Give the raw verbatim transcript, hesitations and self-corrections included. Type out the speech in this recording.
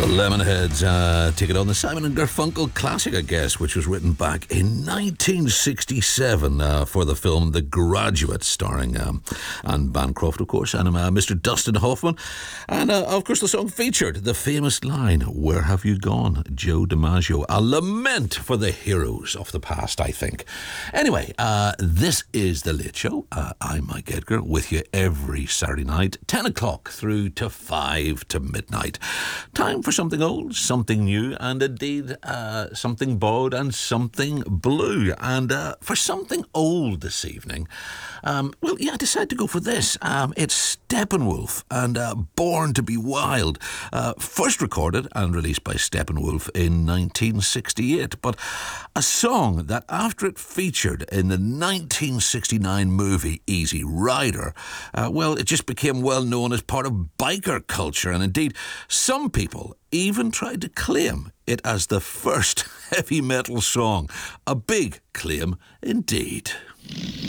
Lemonheads uh, take it on the Simon and Garfunkel classic, I guess, which was written back in nineteen sixty-seven uh, for the film The Graduate, starring um, Anne Bancroft, of course, and uh, Mister Dustin Hoffman. And, uh, of course, the song featured the famous line, "Where have you gone, Joe DiMaggio?" A lament for the heroes of the past, I think. Anyway, uh, this is The Late Show. Uh, I'm Mike Edgar, with you every Saturday night, ten o'clock through to five to midnight. Time for something old, something new, and indeed uh, something borrowed and something blue. And uh, for something old this evening, um, well, yeah, I decided to go for this. Um, it's Steppenwolf and uh, Born to be Wild. Uh, first recorded and released by Steppenwolf in nineteen sixty-eight, but a song that after it featured in the nineteen sixty-nine movie Easy Rider, uh, well, it just became well known as part of biker culture, and indeed some people even tried to claim it as the first heavy metal song. A big claim indeed.